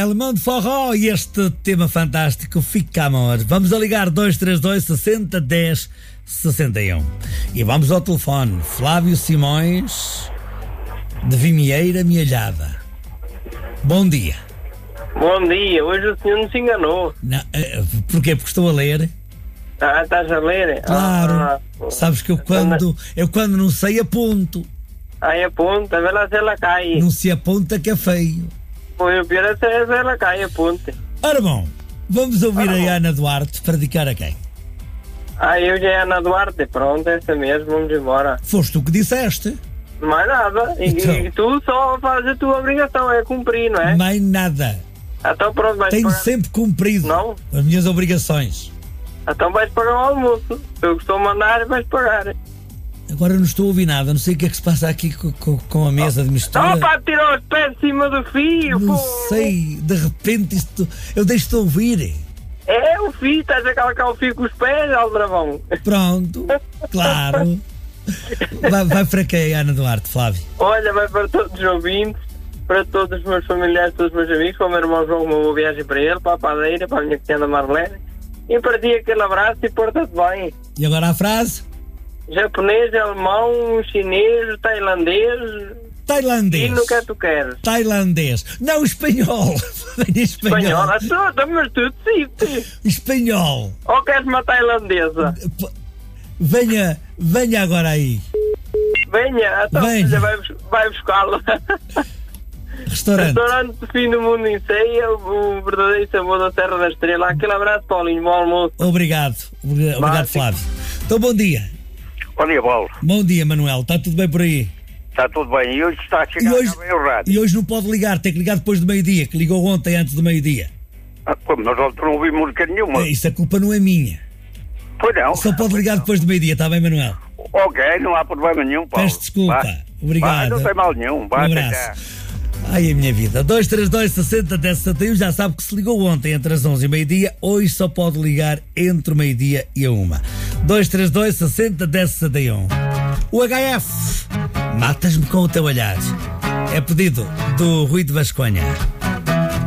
Alemão de Forró e este tema fantástico, Fica Amor. Vamos a ligar 232 60 10 61. E vamos ao telefone. Flávio Simões, de Vimieira Mielhada. Bom dia. Bom dia, hoje o senhor não se enganou. Não, porquê? Porque estou a ler. Ah, estás a ler? Claro. Sabes que eu quando não sei aponto. Aí aponta, vê lá se ela cai. Não se aponta que é feio. Pois o pior é se ela cai, aponte. Ora bom, vamos ouvir a Ana Duarte para dedicar a quem? Eu já é Ana Duarte, pronto, essa mesmo, vamos embora. Foste tu que disseste. Mais nada, Então. e tu só fazes a tua obrigação, é cumprir, não é? Mais nada. Então pronto, vais Tenho pagar. sempre cumprido Não? as minhas obrigações. Então vais pagar o almoço. Eu que estou a mandar, vais pagar. Agora não estou a ouvir nada, não sei o que é que se passa aqui com a mesa de mistura. Para tirar os pés de cima do fio, Não pô. sei, de repente isto. Eu deixo-te ouvir. É o fio, estás a colocar o fio com os pés, Aldravão. Pronto, claro. Vai para quem, Ana Duarte, Flávio? Olha, vai para todos os ouvintes, para todos os meus familiares, todos os meus amigos, para o meu irmão João, uma boa viagem para ele, para a padeira, para a minha pequena Marlene. E para ti aquele abraço e porta-te bem. E agora a frase? Japonês, alemão, chinês, tailandês. Tailandês. E no que é que tu queres? Tailandês. Não, espanhol. Venha espanhol. Mas tu decidiste. Espanhol. Ou queres uma tailandesa? Venha agora aí. Venha, então Venha. filha, vai buscá-lo. Restaurante. Restaurante de fim do mundo em ceia, o verdadeiro sabor da Serra da Estrela. Aquele abraço, Paulinho, bom almoço. Obrigado. Obrigado, Básico. Flávio. Então, bom dia. Bom dia, Paulo. Bom dia, Manuel. Está tudo bem por aí? Está tudo bem. E hoje está a chegar bem o rádio. E hoje não pode ligar, tem que ligar depois do meio-dia, que ligou ontem antes do meio-dia. Como nós ontem não ouvimos música nenhuma. Isso, a culpa não é minha. Pois não. Só pode ligar depois do meio-dia, está bem, Manuel? Ok, não há problema nenhum, Paulo. Peço desculpa. Vai. Obrigado. Vai, não tem mal nenhum. Um Vai, até já. abraço. Ai, a minha vida. 232 60 10 61, já sabe que se ligou ontem entre as 11 e meio-dia, hoje só pode ligar entre o meio-dia e a 1. 232 60 10 61. O HF, matas-me com o teu olhar. É pedido do Rui de Vasconha.